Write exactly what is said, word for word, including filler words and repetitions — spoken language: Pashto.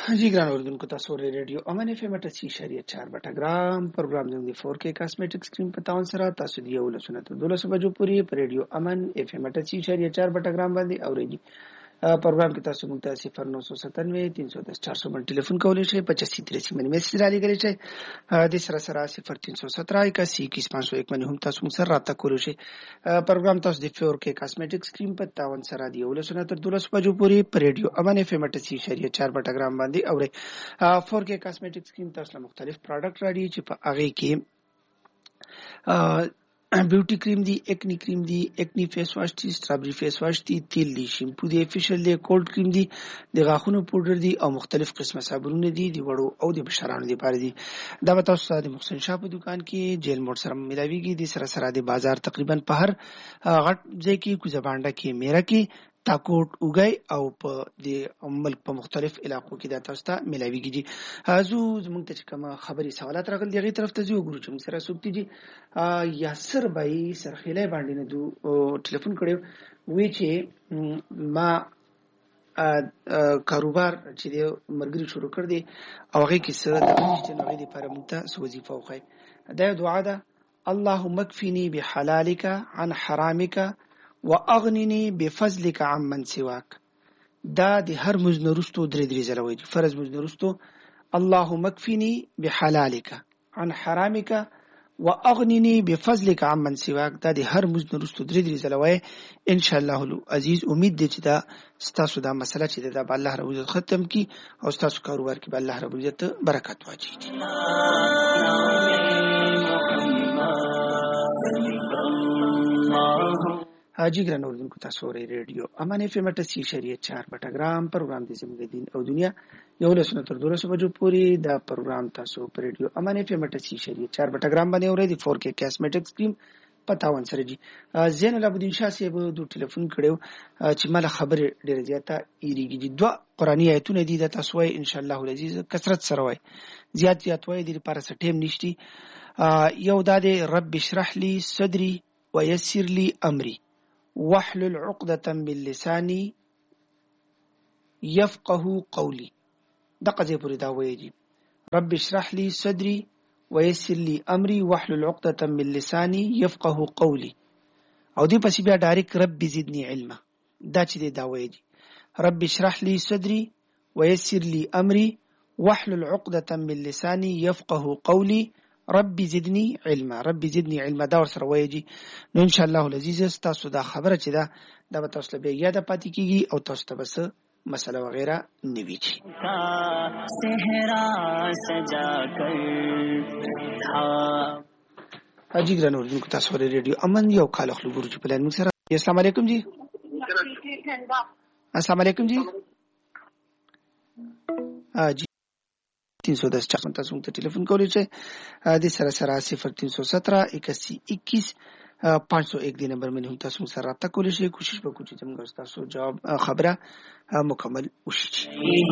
जी ګران اوریدونکو تاسو ورې ریډیو امن اف ام اټسی شریعه چار بټګرام پروګرام زموږ د فور کې کاسمیټک سکرین په تاون سره تاسو دی یو لسنه تر دولس بجو پورې په ریډیو امن اف ام اټسی شریعه چار بټګرام باندې اورېږي. پروګرام کې تاسو موږ ته صفر نو سو ستانوي تین سو دس چار سو باندې ټلیفون کولای شئ پچاسی تریسي باندې میسج را لګولای شئ د سره سره صفر تین سو سترہ اکاسی اکیس پانچ سو ایک باندې هم تاسو موږ سره رابطه کولای شئ. پروګرام تاسو د فور کې کاسمیټک سکرین په تاون سره دی یو لسنه تر دولس بجو پورې په ریډیو امن اف ام اټسی شریعه چار بټګرام باندې اورئ. فور کې کاسمیټک سکرین تاسو مختلف پروډکټ راډي چې په هغه کې بیوټي کریم دی، ایکنی کریم دی، ایکنی فیس واش دی، سټرابری فیس واش دی، تیل دی، شیمپو دی، فیشل دی، کولډ کریم دی، د غاښونو پودر دی او مختلف قسمه صابونونه دي د وړو او د بشرانو لپاره دي. دا به تاسو د محسن شاه په دکان کې جیل موډ سره ملاويږي. د سره سره د بازار تقریبا په هر غټ ځای کې کوزه باندې کې میرا کې تاکوټ اوګي او په د ملک په مختلف علاقو کې د تاسو ته ملاويږي. حاضر زموږ ته کوم خبري سوالات راغلي دغه طرف ته ځو ګورو چې موږ سره سوکتي دي. یاسر بای سرخیله باندې نه دو ټلیفون کړو وی چې ما کاروبار چې د مرګري شروع کړ دي او هغه کې څه د چې نوې لپاره موږ ته وظیفه وخی. دا دعا ده: اللهم اكفني بحلالك عن حرامك واغنني بفضلك عمن سواك. دا د هر مزنرستو درې درې زره وایي فرض مزنرستو اللهم اكفني بحلالك عن حرامك واغنني بفضلك عمن سواك. دا د هر مزنرستو درې درې زره وایي. ان شاء الله عزیز امید دی چې دا ستاسو دا مسله چې دا به الله رب العزت ختم کی او ستاسو کاروبار کې به الله رب العزت برکت واچي. حاجی ګران اوریدونکو تاسو ورې ریډیو امان اف ام اټسی شریعه چار بټګرام پروګرام د زموږ دین او دنیا یو لسنه تر دولس بجو پورې دا پروګرام تاسو پر ریډیو امان اف ام اټسی شریعه چار بټګرام باندې اورئ. د فور کې کاسمیټک سکرین پتاون سره جی زین العابدین شاه صاحب د ټلیفون کړو چې مله خبر ډیره زیاته ایریږي. دوه قرآنی آیتونه دي د تاسو وای ان شاء الله العزیز کثرت سره وای زیات زیات وای د لپاره سټیم نشتی. یو دا د رب اشرح لي صدري ويسر لي امري واحلل عقدة من لساني يفقه قولي. دغه ځای پورې دا وایي رب اشرح لي صدري ويسر لي امري واحلل عقدة من لساني يفقه قولي. او دې پسې بیا ډایرک رب زدني علما. دا چې دا وایي رب اشرح لي صدري ويسر لي امري واحلل عقدة من لساني يفقه قولي رب زدني علما. رب زدني علما دا ور سره وایي. نو ان شاء الله العزیز تاسو دا خبره چې دا دا به تاسو به یاد پاتې کیږي او تاسو ته بس مسله وغیرہ نوي چی صحرا سجا کر حاجی ګران اوریدونکو تاسو ورې ریډیو امن یو کال خلک ګورو چې پلان موږ سره. السلام علیکم جی. السلام علیکم جی. حاجی تین سو دس چاہتا ہوں تو ٹیلیفون کولای شئ د سره سره صفر تین سو سترہ اکاسی اکیس پانچ سو ایک دی نمبر میں هم تاسو سره رابطه کولای شئ. کوشش وکړو چې موږ تاسو جواب خبره مکمل وشي.